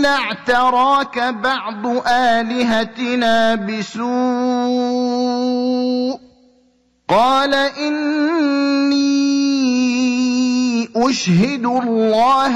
إن اعتراك بعض آلهتنا بسوء قال إني أشهد الله